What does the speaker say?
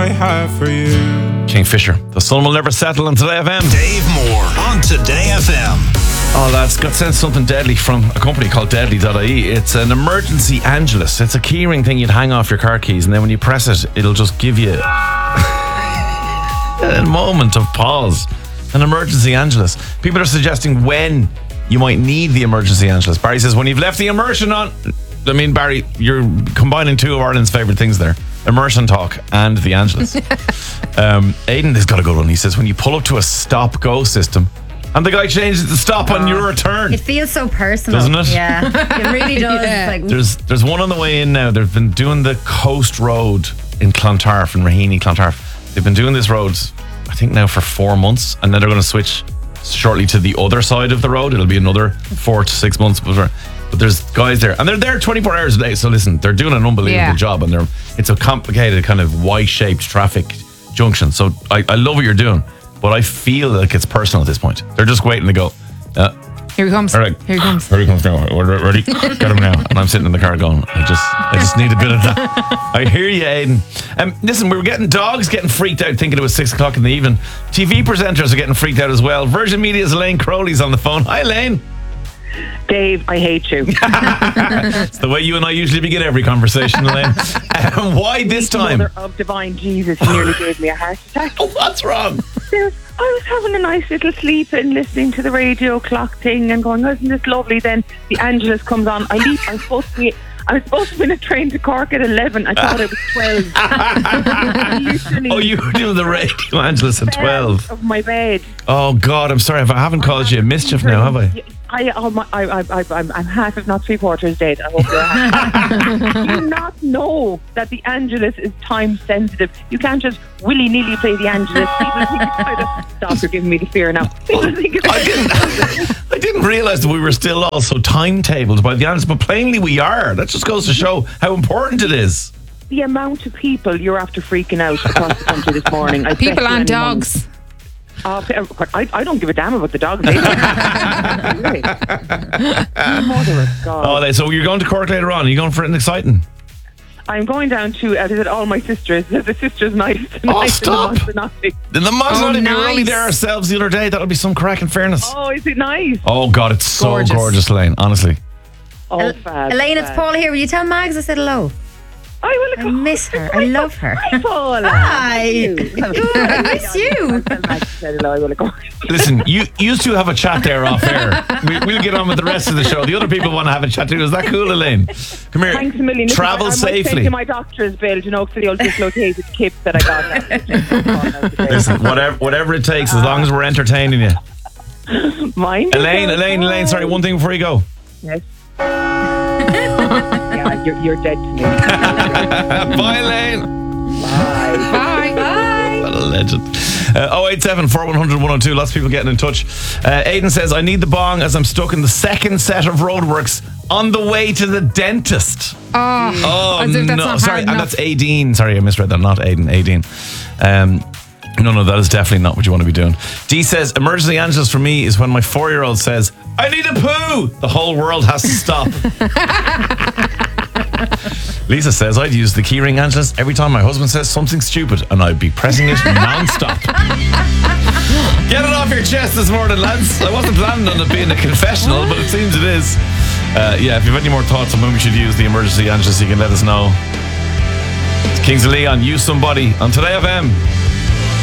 I have for you. Kingfisher. The sun will never settle on Today FM. Dave Moore on Today FM. Oh, lads, got sent something deadly from a company called Deadly.ie. It's an emergency Angelus. It's a keyring thing you'd hang off your car keys, and then when you press it, it'll just give you a moment of pause. An emergency Angelus. People are suggesting when you might need the emergency Angelus. Barry says, when you've left the immersion on... I mean, Barry, you're combining two of Ireland's favourite things there. Immersion talk and the Angelus. Aidan has got a good one. He says, when you pull up to a stop-go system and the guy changes it to stop on your return. It feels so personal. Doesn't it? Yeah, it really does. Yeah. Like, There's one on the way in now. They've been doing the Coast Road in Clontarf, in Raheny, Clontarf. They've been doing this road, I think now for 4 months, and then they're going to switch shortly to the other side of the road. It'll be another 4 to 6 months. But there's guys there, and they're there 24 hours a day. So listen, they're doing an unbelievable job, and it's a complicated kind of Y-shaped traffic junction. So I love what you're doing, but I feel like it's personal at this point. They're just waiting to go. Here he comes. All right, Here he comes. Here he comes now. We're ready. Get him now. And I'm sitting in the car going, I just need a bit of that. I hear you, Aidan. Listen, we were getting dogs getting freaked out thinking it was 6 o'clock in the evening. TV presenters are getting freaked out as well. Virgin Media's Elaine Crowley's on the phone. Hi, Elaine. Dave, I hate you. It's the way you and I usually begin every conversation, Elaine. Why this time? Mother of divine Jesus, you nearly gave me a heart attack. Oh, what's wrong? I was having a nice little sleep and listening to the radio clock thing and going, isn't this lovely? Then the Angelus comes on. I'm supposed to be in a train to Cork at 11. I thought it was 12. Oh, you were doing the radio Angelus at 12. Of my bed. Oh, God, I'm sorry if I haven't caused you a mischief now, have I? I'm half, if not 3/4 dead. I hope you're happy. Do you not know that the Angelus is time sensitive? You can't just willy-nilly play the Angelus. People think it's kind of... Stop, you're giving me the fear now. People think it's I didn't realise that we were still also timetabled by the Angelus, but plainly we are. That just goes to show how important it is. the amount of people you're after freaking out across the country this morning. People and dogs. I don't give a damn about the dogs. Mother of God. Oh, so you're going to Cork later on? Are you going for anything exciting? I'm going down to visit all my sisters. There's a sisters' night tonight. Oh, stop! In the Monsanto. In the Monsanto, nice. we were only there ourselves the other day. That'll be some crack, in fairness. Oh, is it nice? Oh, God, it's so gorgeous, Elaine, honestly. Oh, fab. Elaine, it's Paul here. Will you tell Mags I said hello? I will. I miss her. I love her. Hi, Paul. Hi. Good. I miss you. Listen, you two have a chat there off air. We'll get on with the rest of the show. The other people want to have a chat too. Is that cool, Elaine? Come here. Thanks a million. Travel safely. I might take my doctor's bill, for the old dislocated hip that I got. Listen, whatever it takes, as long as we're entertaining you. Mind Elaine, sorry, one thing before you go. Yes. Yeah, you're dead to me. Bye, Elaine. Bye. What a legend. 087 4100 102. Lots of people getting in touch. Aidan says, I need the bong as I'm stuck in the second set of roadworks on the way to the dentist. Oh, no. Sorry, and that's Aideen. Sorry, I misread that. Not Aidan. Aideen. No, that is definitely not what you want to be doing. Dee says, emergency Angelus for me is when my 4-year-old says, I need a poo. The whole world has to stop. Lisa says, I'd use the keyring Angelus every time my husband says something stupid and I'd be pressing it non-stop. Get it off your chest this morning, lads. I wasn't planning on it being a confessional, but it seems it is. If you have any more thoughts on when we should use the emergency Angelus, you can let us know. It's Kings of Leon, Use Somebody on Today FM.